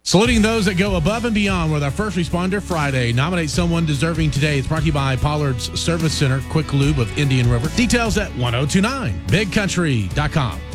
Saluting those that go above and beyond with our First Responder Friday. Nominate someone deserving today. It's brought to you by Pollard's Service Center, Quick Lube of Indian River. Details at 1029bigcountry.com.